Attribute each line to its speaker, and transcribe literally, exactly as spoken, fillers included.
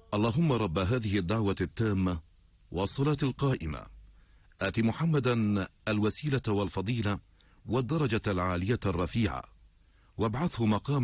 Speaker 1: اللهم رب هذه الدعوة التامة والصلاة القائمة آت محمدا الوسيلة والفضيلة والدرجة العالية الرفيعة وابعثه مقاما